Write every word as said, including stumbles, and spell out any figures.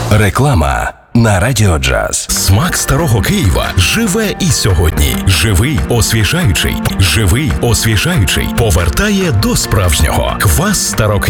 Реклама на Радіо Джаз. Смак старого Києва живе і сьогодні. Живий, освіжаючий. Живий, освіжаючий. Повертає до справжнього. Квас Старокиїв.